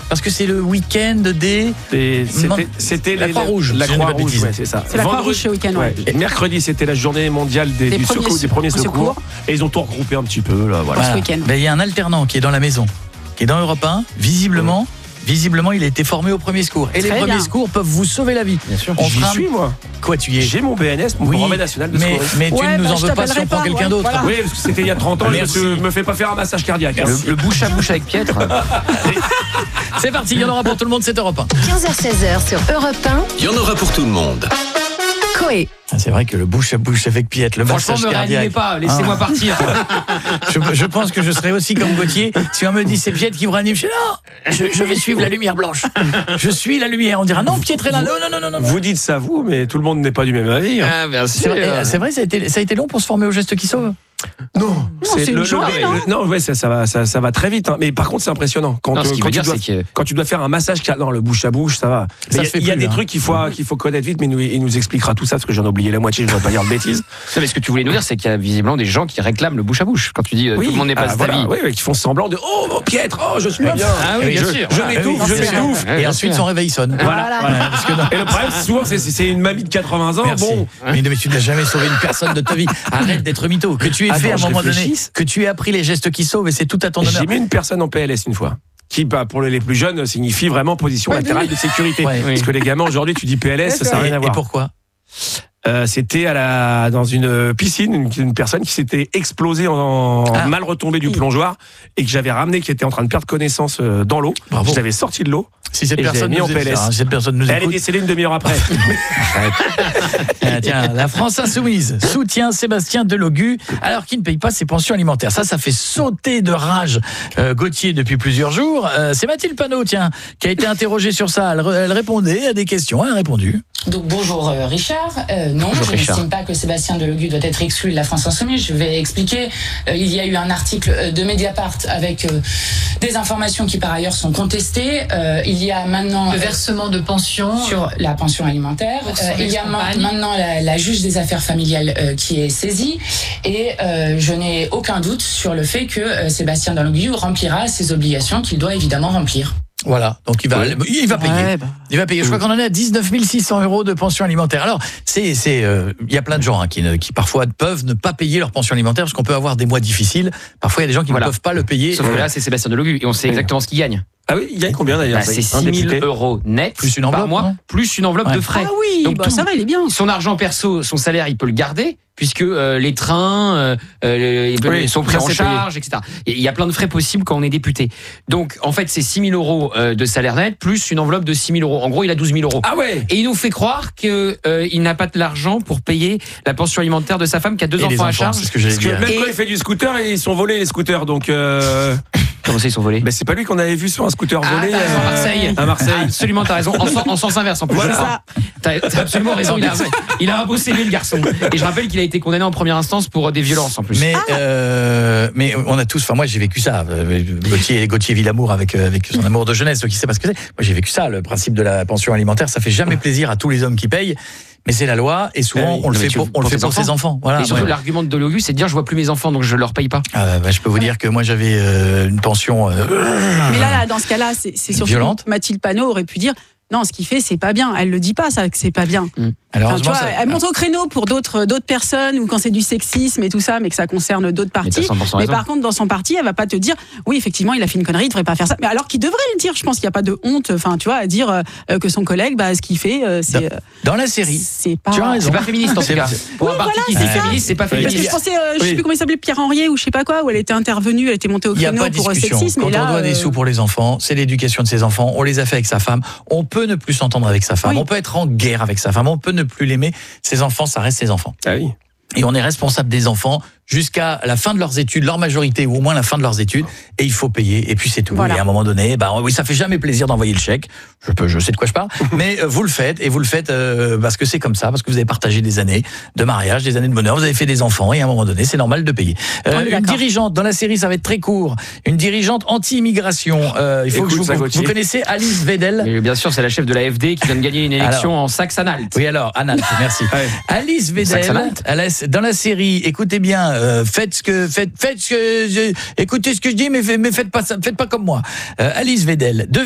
Parce que c'est le week-end des... C'était la Croix-Rouge. La Croix-Rouge, ouais, c'est ça. C'est la Croix-Rouge ce week-end, ouais. Et mercredi, c'était la journée mondiale des premiers secours. Et ils ont tout regroupé un petit peu, là, voilà. Ce week-end. Il y a un alternant qui est dans la maison, qui est dans Europe 1, visiblement, il a été formé au premier secours. Et les premiers secours peuvent vous sauver la vie. Bien sûr. J'y suis, moi. Quoi, tu y es? J'ai mon BNS, mon brevet national de secourisme. Mais tu ne nous en veux pas si on prend quelqu'un d'autre. Voilà. Oui, parce que c'était il y a 30 ans, je me fais pas faire un massage cardiaque. Le bouche à bouche avec Pietre. C'est parti, il y en aura pour tout le monde, c'est Europe 1. 15h-16h sur Europe 1. Il y en aura pour tout le monde. Coé. C'est vrai que le bouche à bouche avec Piette, le massage cardiaque. Franchement, ne réanimez pas, laissez-moi partir. Je pense que je serais aussi comme Gauthier. Si on me dit c'est Piette qui vous réanime, je vais suivre la lumière blanche. Je suis la lumière. On dira non, Piette est là. Non. Vous dites ça, vous, mais tout le monde n'est pas du même avis. Ah, bien sûr. C'est vrai, ça a été long pour se former au geste qui sauve. Non, c'est une journée, non, ouais, ça va très vite. Hein. Mais par contre, c'est impressionnant. Quand tu dois faire un massage, non, le bouche à bouche, ça va. Il y a des trucs qu'il faut connaître vite, mais il nous expliquera tout ça parce que j'en ai oublié la moitié. Je ne voudrais pas dire de bêtises. Mais ce que tu voulais nous dire, c'est qu'il y a visiblement des gens qui réclament le bouche à bouche. Quand tu dis tout le monde n'est pas d'avis. Oui, qui font semblant de Pietre, je suis bien. Ah oui, bien sûr. Je m'étouffe. Et ensuite son réveil sonne. Voilà. Et le problème, souvent, c'est une mamie de 80 ans. Bon. Mais tu n'as jamais sauvé une personne de ta vie. Arrête d'être mytho. Que tu aies fait à un moment donné. Que tu aies appris les gestes qui sauvent et c'est tout à ton honneur. J'ai mis une personne en PLS une fois. Qui, pour les plus jeunes, signifie vraiment position latérale de sécurité. Parce que les gamins, aujourd'hui, tu dis PLS, ça n'a rien à voir. Et pourquoi ? C'était dans une piscine, une personne qui s'était explosée en mal retombée du plongeoir et que j'avais ramené, qui était en train de perdre connaissance dans l'eau. Je l'avais sorti de l'eau. Si cette personne mis en PLS. Elle est décédée une demi-heure après. Tiens, la France Insoumise soutient Sébastien Delogu alors qu'il ne paye pas ses pensions alimentaires. Ça fait sauter de rage Gauthier depuis plusieurs jours. C'est Mathilde Panot, tiens, qui a été interrogée sur ça. Elle répondait à des questions. Elle a répondu. Donc bonjour Richard. Non, je n'estime pas que Sébastien Delogu doit être exclu de la France Insoumise. Je vais expliquer. Il y a eu un article de Mediapart avec des informations qui par ailleurs sont contestées. Il y a maintenant le versement de pension sur la pension alimentaire. Il y a maintenant la juge des affaires familiales qui est saisie et je n'ai aucun doute sur le fait que Sébastien Delogu remplira ses obligations qu'il doit évidemment remplir. Voilà, donc il va payer. Il va payer. Je crois qu'on en est à 19 600 € de pension alimentaire. Alors, il y a plein de gens qui parfois peuvent ne pas payer leur pension alimentaire parce qu'on peut avoir des mois difficiles. Parfois, il y a des gens qui ne peuvent pas le payer. Sauf que là, c'est Sébastien Delogu et on sait exactement ce qu'il gagne. Ah oui, il gagne combien d'ailleurs? C'est 6 000 € net plus une enveloppe, par mois, plus une enveloppe de frais. Ah oui, donc ça va, il est bien. Son argent perso, son salaire, il peut le garder puisque les trains sont pris en charge, etc. Il y a plein de frais possibles quand on est député. Donc, en fait, c'est 6 000 € de salaire net plus une enveloppe de 6 000 €. En gros, il a 12 000 €. Ah ouais. Et il nous fait croire qu'il n'a pas de l'argent pour payer la pension alimentaire de sa femme qui a 2 enfants à charge. C'est ce que j'allais dire. Même quand il fait du scooter, ils sont volés les scooters. Donc. Comment ça, ils sont volés? C'est pas lui qu'on avait vu sur un scooter volé à Marseille. Absolument, t'as raison. En sens inverse en plus. Voilà. T'as absolument raison. Il a un beau CV, le garçon. Et je rappelle qu'il a été condamné en première instance pour des violences en plus. Mais on a tous. Enfin, moi, j'ai vécu ça. Gauthier Villamour avec son amour de jeunesse, qui sait pas ce que c'est. Moi, j'ai vécu ça. Le principe de la pension alimentaire, ça fait jamais plaisir à tous les hommes qui payent. Mais c'est la loi et souvent on le fait pour ses enfants. Voilà. Et surtout l'argument de Delogu, c'est de dire je vois plus mes enfants donc je leur paye pas. Je peux vous dire que moi j'avais une pension. Mais là, dans ce cas-là, c'est surtout violente. Mathilde Panot aurait pu dire. Non, ce qu'il fait, c'est pas bien. Elle le dit pas, ça, que c'est pas bien. Alors, tu vois, elle monte au créneau pour d'autres personnes ou quand c'est du sexisme et tout ça, mais que ça concerne d'autres partis. Mais par contre, dans son parti, elle va pas te dire, oui, effectivement, il a fait une connerie, il devrait pas faire ça. Mais alors qu'il devrait le dire. Je pense qu'il y a pas de honte, tu vois, à dire que son collègue, ce qu'il fait, c'est. Dans la série. C'est pas. Tu as raison. C'est pas féministe en tout cas. Pour un parti qui dit féministe, c'est pas féministe. Parce que je pensais, je sais plus comment il s'appelait, Pierre Henriet ou je sais pas quoi, où elle était intervenue, elle était montée au créneau pour sexisme. Quand on doit des sous pour les enfants, c'est l'éducation de ses enfants. On les a fait avec sa femme. On peut ne plus s'entendre avec sa femme, on peut être en guerre avec sa femme, on peut ne plus l'aimer. Ses enfants, ça reste ses enfants. Ah oui. Et on est responsable des enfants jusqu'à la fin de leurs études, leur majorité ou au moins la fin de leurs études, et il faut payer. Et puis c'est tout. Voilà. Et à un moment donné, oui, ça fait jamais plaisir d'envoyer le chèque. Je sais de quoi je parle, mais vous le faites et vous le faites parce que c'est comme ça, parce que vous avez partagé des années de mariage, des années de bonheur, vous avez fait des enfants et à un moment donné, c'est normal de payer. Une dirigeante dans la série, ça va être très court. Une dirigeante anti-immigration. Il faut que vous connaissez Alice Weidel. Et bien sûr, c'est la chef de l'AfD qui vient de gagner une élection en Saxe-Anhalt. Oui, alors Anhalt, merci. Alice Weidel, dans la série, écoutez bien. Écoutez ce que je dis, mais faites pas comme moi. Alice Weidel